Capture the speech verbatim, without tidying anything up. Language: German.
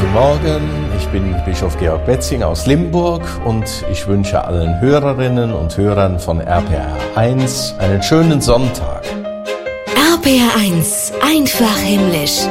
Guten Morgen, ich bin Bischof Georg Betzing aus Limburg und ich wünsche allen Hörerinnen und Hörern von R P R eins einen schönen Sonntag. R P R eins, einfach himmlisch.